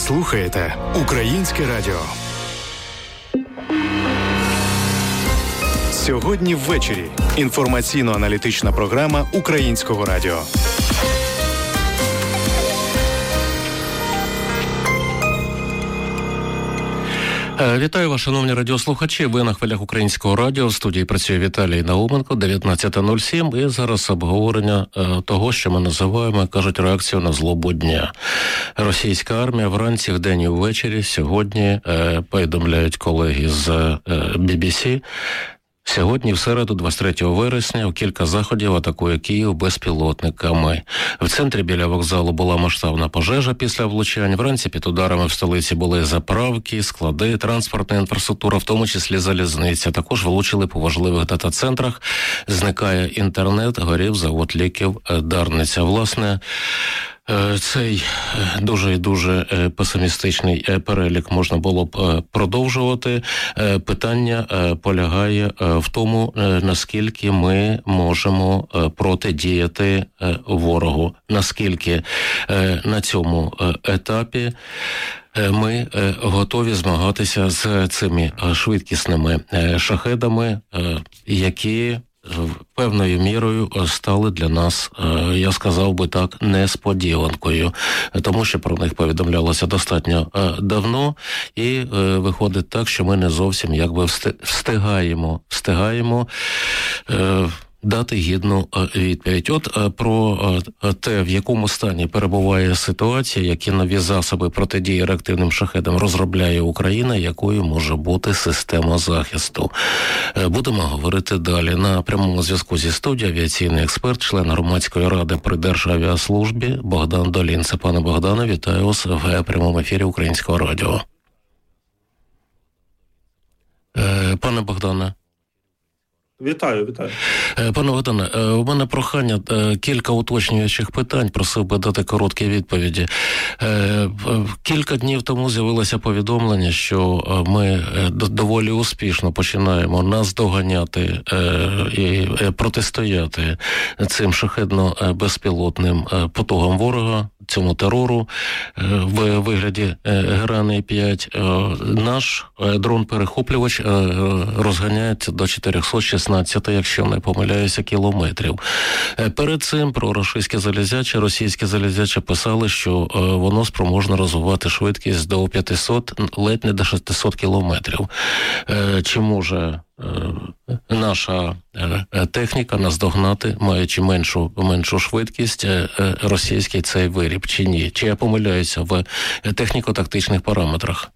слухаєте Українське радіо. Сьогодні ввечері. Інформаційно-аналітична програма Українського радіо. Вітаю вас, шановні радіослухачі. Ви на хвилях Українського радіо. В студії працює Віталій Науменко, 19:07. І зараз обговорення того, що ми називаємо, кажуть, реакцію на злобу дня. Російська армія вранці, вдень і ввечері, сьогодні, повідомляють колеги з BBC, сьогодні, в середу, 23 вересня, у кілька заходів атакує Київ безпілотниками. В центрі біля вокзалу була масштабна пожежа після влучань. Вранці під ударами в столиці були заправки, склади, транспортна інфраструктура, в тому числі залізниця. Також влучили по важливих дата-центрах. Зникає інтернет, горів завод ліків Дарниця. Власне, цей дуже і дуже песимістичний перелік можна було б продовжувати. Питання полягає в тому, наскільки ми можемо протидіяти ворогу, наскільки на цьому етапі ми готові змагатися з цими швидкісними шахедами, які певною мірою стали для нас, я сказав би так, несподіванкою, тому що про них повідомлялося достатньо давно, і виходить так, що ми не зовсім якби встигаємо дати гідну відповідь. От про те, в якому стані перебуває ситуація, які нові засоби протидії реактивним шахедам розробляє Україна, якою може бути система захисту. Будемо говорити далі. На прямому зв'язку зі студією авіаційний експерт, член громадської ради при Державіаслужбі Богдан Долін. Це, пане Богдане, вітаю вас в прямому ефірі Українського радіо. Пане Богдане. Вітаю. Пане Богдане, у мене прохання, кілька уточнюючих питань, просив би дати короткі відповіді. Кілька днів тому з'явилося повідомлення, що ми доволі успішно починаємо наздоганяти і протистояти цим шахедно-безпілотним потугам ворога, цьому терору в вигляді Герани-5. Наш дрон-перехоплювач розганяється до 416, якщо не помиляюся, кілометрів. Перед цим про російське залізяче писали, що воно спроможне розвивати швидкість до 500, ледь не до 600 кілометрів. Чи може наша техніка наздогнати, маючи меншу швидкість, російський цей виріб, чи ні? Чи я помиляюся в техніко-тактичних параметрах?